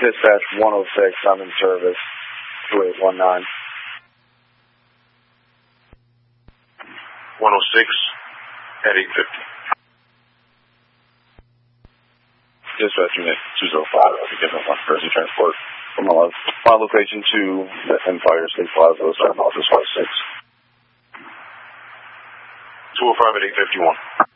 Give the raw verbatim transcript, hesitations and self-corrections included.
Dispatch one oh six, I'm in service, two eight one nine. one oh six at eight fifty. Dispatch Unit two oh five, I'll be giving one Jersey Transport from my, my location to the Empire State Plaza, San Office five six. two oh five at eight fifty-one.